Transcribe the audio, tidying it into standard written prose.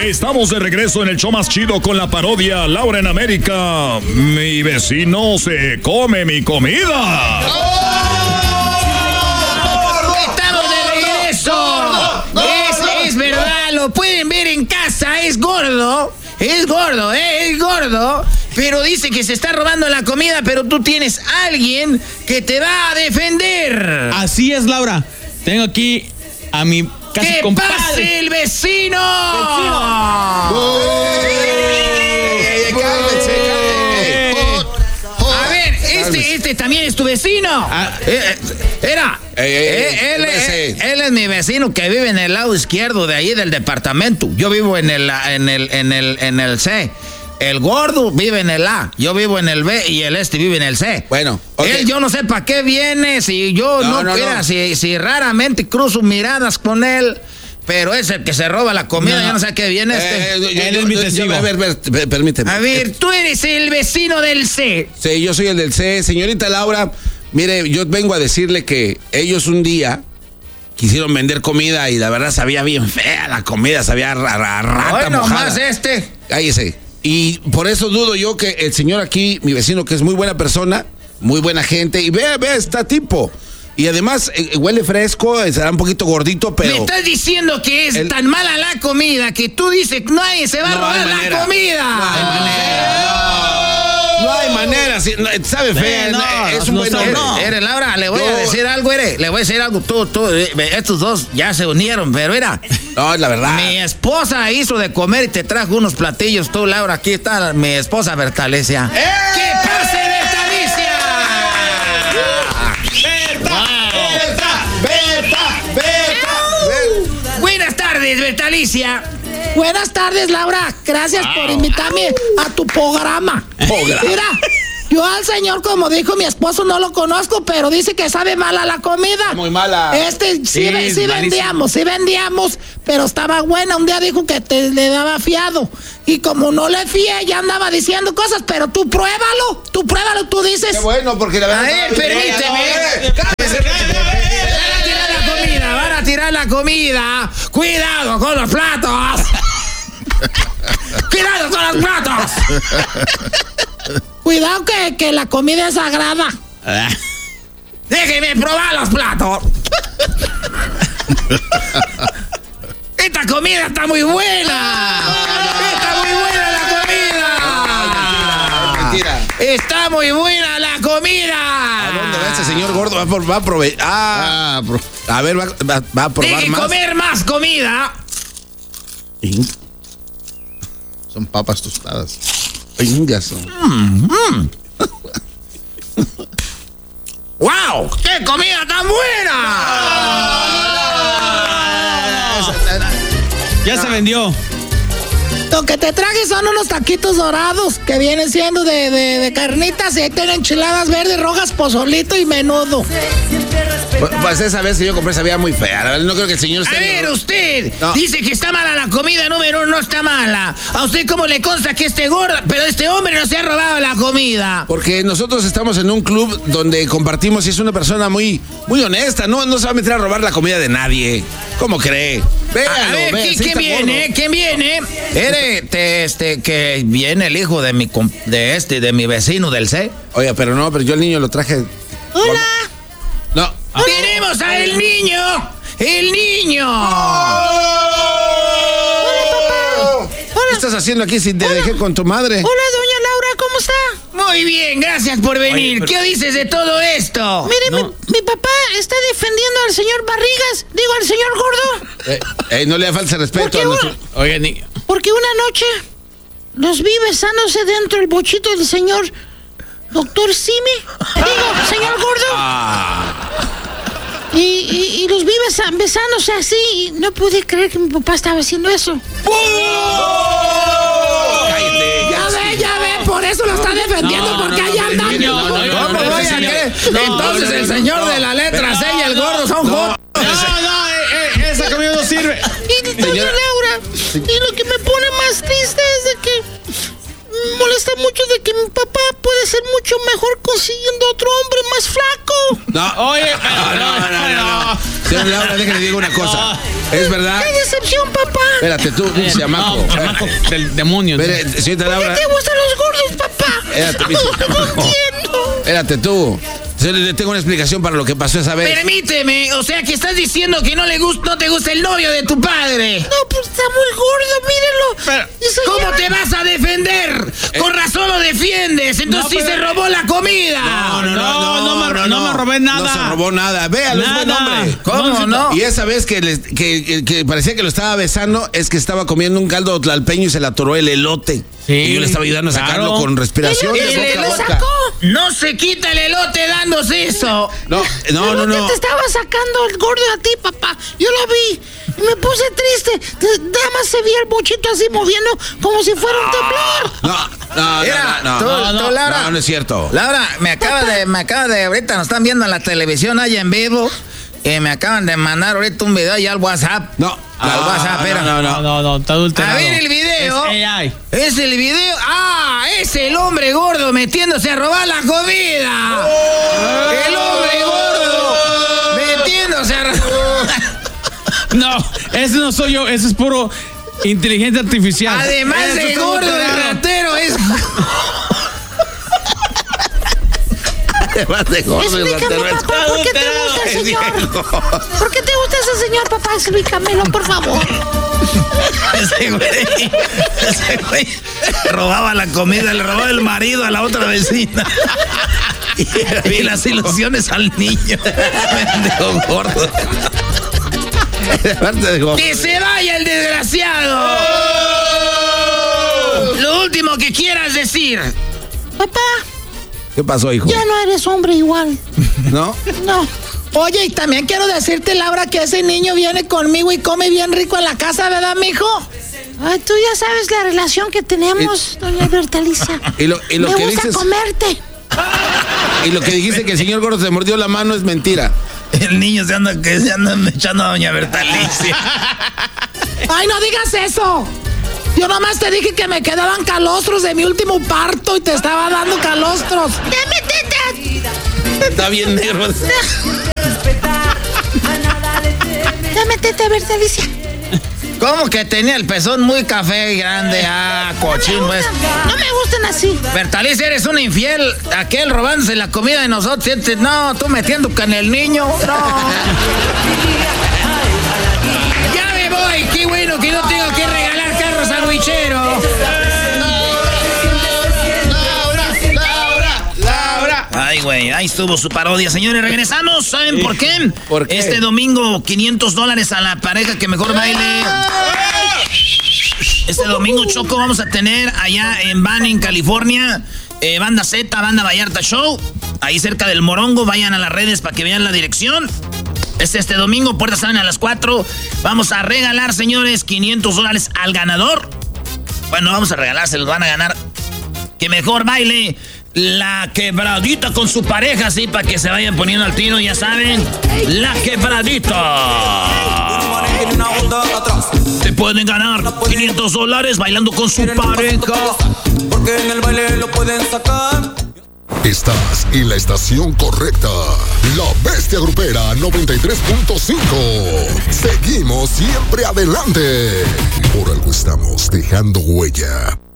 Estamos de regreso en el show más chido con la parodia Laura en América. Mi vecino se come mi comida. ¡Estamos de regreso! Es verdad, lo pueden ver en casa, es gordo. Es gordo, pero dice que se está robando la comida, pero tú tienes a alguien que te va a defender. Así es, Laura. Tengo aquí a mi casi compadre. ¡Que pase el vecino! A ver, este también es tu vecino. Él es mi vecino que vive en el lado izquierdo de ahí del departamento. Yo vivo en el C. El gordo vive en el A, yo vivo en el B y el vive en el C. Bueno, okay. Él, yo no sé para qué viene, si yo si raramente cruzo miradas con él, pero es el que se roba la comida, yo no sé a qué viene Él es mi testigo. A ver, permíteme. A ver, tú eres el vecino del C. Sí, yo soy el del C. Señorita Laura, mire, yo vengo a decirle que ellos un día quisieron vender comida y la verdad sabía bien fea la comida, sabía rata Hoy mojada. nomás Cállese. Y por eso dudo yo que el señor aquí, mi vecino, que es muy buena persona, muy buena gente, y vea, está tipo. Y además huele fresco, será un poquito gordito, pero... Me estás diciendo que es tan mala la comida que tú dices que nadie se va a robar la comida. No hay manera, sabe fea, es un buen hombre. Laura, le voy a decir algo, le voy a decir algo, tú, estos dos ya se unieron, pero mira. No, es la verdad. Mi esposa hizo de comer y te trajo unos platillos, tú, Laura, aquí está mi esposa Bertalecia. ¡Que pase Bertalecia! Buenas tardes, Bertalicia. Buenas tardes, Laura. Gracias por invitarme a tu programa. Mira, yo al señor, como dijo mi esposo, no lo conozco, pero dice que sabe mala la comida. Muy mala. Sí vendíamos, pero estaba buena. Un día dijo que le daba fiado. Y como no le fié, ya andaba diciendo cosas, pero tú pruébalo, tú dices. Qué bueno, porque la verdad... A ver, permíteme. Van a tirar la comida. Cuidado con los platos. Cuidado con los platos. Cuidado que la comida es sagrada. Déjeme probar los platos. Esta comida está muy buena. Está muy buena la comida. Mentira. Está muy buena la comida. ¿A dónde va ese señor gordo? Va a probar. A ver, va a probar Deje más. comer más comida. Son papas tostadas. ¡Wow! ¡Qué comida tan buena! Ya se vendió. Lo que te traje son unos taquitos dorados que vienen siendo de carnitas y ahí tienen enchiladas verdes, rojas, pozolito y menudo. Pues esa vez que yo compré sabía muy fea. La verdad, no creo que el señor esté... A ver, usted dice que está mala la comida, número uno, no está mala. ¿A usted cómo le consta que esté gorda? Pero este hombre no se ha robado la comida. Porque nosotros estamos en un club donde compartimos y es una persona muy, muy honesta. No se va a meter a robar la comida de nadie. ¿Cómo cree? Véalo, a ver, ¿quién viene? ¿Quién viene? Que viene el hijo de mi vecino del C. Oiga, pero yo el niño lo traje. ¡Hola! No. ¡Tenemos a el niño! ¡El niño! ¡Hola, papá! ¿Qué estás haciendo aquí si te dejé con tu madre? Hola, doña Laura, ¿cómo está? Muy bien, gracias por venir. Oye, ¿Qué dices de todo esto? Mire, mi papá está defendiendo al señor Barrigas, al señor gordo. No le falta respeto a nuestro... Oiga, niño. Porque una noche los vi besándose dentro del bochito del señor doctor Simi. Señor gordo. Y los vi besándose así y no pude creer que mi papá estaba haciendo eso. Ya ve, por eso lo está defendiendo, porque allá andan. Entonces el señor de la letra C y el gordo son juntos. Esa comida no sirve. Y doña Laura, y lo que me pone más triste es de que me molesta mucho de que mi papá puede ser mucho mejor consiguiendo otro hombre más flaco. No, oye, no. Señora Laura, déjale digo una cosa. Es verdad. ¡Qué decepción, papá! Espérate, tú, chamaco. Chamaco del demonio. Señorita Laura. ¿Por qué te gustan los gordos, papá? Espérate, no entiendo. Espérate, tú. Le tengo una explicación para lo que pasó esa vez. Permíteme, o sea que estás diciendo que no te gusta el novio de tu padre. No, pues está muy gordo, mírenlo. ¿Cómo te vas a defender? Con razón lo defiendes, entonces sí se robó la comida. No me robé nada. No se robó nada. Véalo, es buen hombre. ¿Cómo no? Y esa vez que parecía que lo estaba besando, es que estaba comiendo un caldo tlalpeño y se le atoró el elote. Sí, y yo le estaba ayudando a sacarlo con respiración. ¿El elote sacó? No se quita el elote dándose eso. No. Te estaba sacando el gordo a ti, papá. Yo lo vi y me puse triste. Nada más se veía el bochito así moviendo como si fuera un temblor. No, Laura. No es cierto. Laura, me acaba de, ahorita nos están viendo en la televisión allá en vivo. Me acaban de mandar ahorita un video allá al WhatsApp. Al WhatsApp, No, está adulterado. A ver el video. Es AI. Es el video. Es el hombre gordo metiéndose a robar la comida. El hombre gordo metiéndose a robar. No, ese no soy yo, ese es puro inteligencia artificial. Además de gordo y ratero es... Explícame, papá, ¿por qué te gusta el señor? ¿Por qué te gusta ese señor, papá? Explícamelo, por favor. Ese güey robaba la comida, le robaba el marido a la otra vecina. Y las ilusiones al niño. Mendigo gordo. ¡Que se vaya el desgraciado! Lo último que quieras decir. Papá. ¿Qué pasó, hijo? Ya no eres hombre igual. ¿No? No. Oye, y también quiero decirte, Laura, que ese niño viene conmigo y come bien rico en la casa, ¿verdad, mijo? Ay, tú ya sabes la relación que tenemos, doña Bertaliza. Me que gusta dices, comerte. Y lo que dijiste que el señor gordo se mordió la mano es mentira. El niño se anda echando a doña Bertalicia. Ay, no digas eso. Yo nomás te dije que me quedaban calostros de mi último parto y te estaba dando calostros. ¡Ya métete! Está bien negro. Ya métete, Bertalicia. ¿Cómo que tenía el pezón muy café y grande? Cochino. No me gustan así. Bertalicia, eres un infiel. Aquel robándose la comida de nosotros. No, tú metiendo con el niño. No. Ya me voy. Qué bueno que no tengo que regalar carros sandwicheros. Laura. Ay, güey, ahí estuvo su parodia. Señores, regresamos. ¿Saben por qué? ¿Por qué? Este domingo, $500 a la pareja que mejor baile. Este domingo, Choco, vamos a tener allá en Banning, California, Banda Z, Banda Vallarta Show. Ahí cerca del Morongo. Vayan a las redes para que vean la dirección. Este domingo, puertas salen a las 4. Vamos a regalar, señores, $500 al ganador. Bueno, vamos a regalar, se los van a ganar. Que mejor baile la quebradita con su pareja, así para que se vayan poniendo al tiro, ya saben. La quebradita. Te pueden ganar $500 bailando con su pareja. Porque en el baile lo pueden sacar. Estás en la estación correcta. La Bestia Grupera 93.5. Seguimos siempre adelante. Por algo estamos dejando huella.